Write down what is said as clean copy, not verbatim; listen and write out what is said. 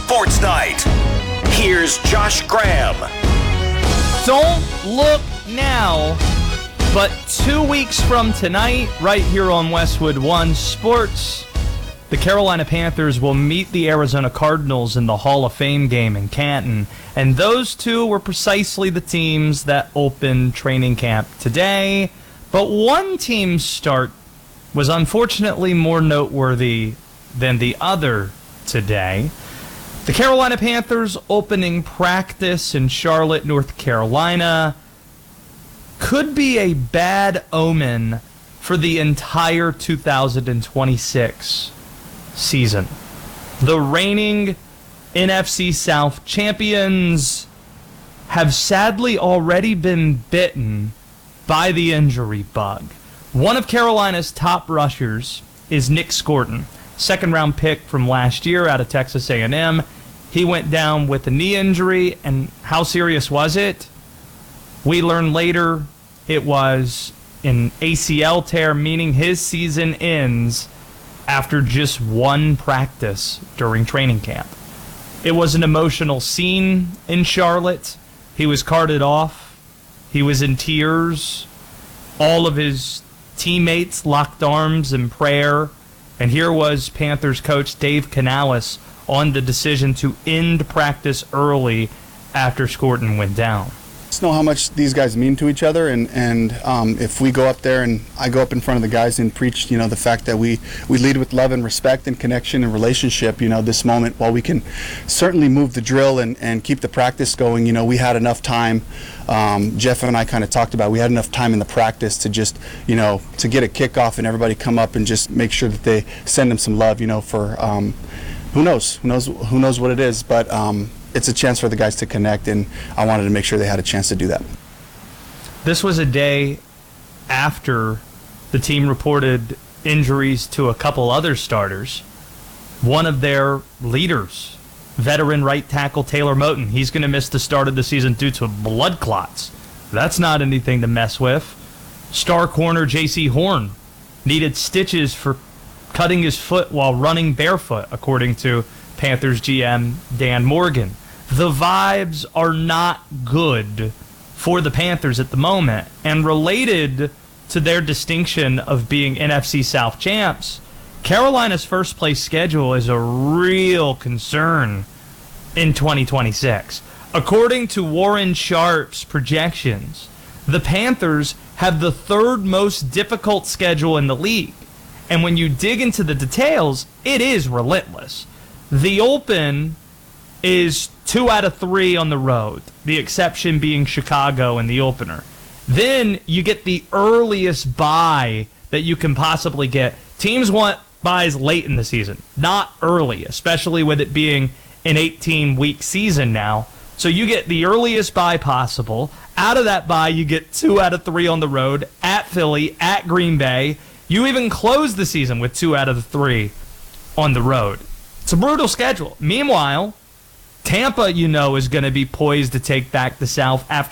Sports Night. Here's Josh Graham. Don't look now, but 2 weeks from tonight, right here on Westwood One Sports, the Carolina Panthers will meet the Arizona Cardinals in the Hall of Fame game in Canton. And those two were precisely the teams that opened training camp today. But one team's start was unfortunately more noteworthy than the other today. The Carolina Panthers opening practice in Charlotte, North Carolina could be a bad omen for the entire 2026 season. The reigning NFC South champions have sadly already been bitten by the injury bug. One of Carolina's top rushers is Nick Scorton, second-round pick from last year out of Texas A&M. He went down with a knee injury, and how serious was it? We learned later it was an ACL tear, meaning his season ends after just one practice during training camp. It was an emotional scene in Charlotte. He was carted off. He was in tears. All of his teammates locked arms in prayer. And here was Panthers coach Dave Canales on the decision to end practice early after Scorton went down. Just know how much these guys mean to each other, and if we go up there and I go up in front of the guys and preach, the fact that we lead with love and respect and connection and relationship, this moment, while we can certainly move the drill and keep the practice going, we had enough time. Jeff and I kind of talked about we had enough time in the practice to just, to get a kickoff and everybody come up and just make sure that they send them some love, for who knows what it is, but it's a chance for the guys to connect, and I wanted to make sure they had a chance to do that. This was a day after the team reported injuries to a couple other starters. One of their leaders, veteran right tackle Taylor Moton, he's going to miss the start of the season due to blood clots. That's not anything to mess with. Star corner J.C. Horn needed stitches for cutting his foot while running barefoot, according to Panthers GM Dan Morgan. The vibes are not good for the Panthers at the moment. And related to their distinction of being NFC South champs, Carolina's first place schedule is a real concern in 2026. According to Warren Sharp's projections, the Panthers have the third most difficult schedule in the league. And when you dig into the details, it is relentless. The open is 2 out of 3 on the road, the exception being Chicago in the opener. Then you get the earliest bye that you can possibly get. Teams want buys late in the season, not early, especially with it being an 18-week season now. So you get the earliest bye possible. Out of that bye, you get 2 out of 3 on the road, at Philly, at Green Bay. You even close the season with 2 out of the 3 on the road. It's a brutal schedule. Meanwhile, Tampa, is going to be poised to take back the South after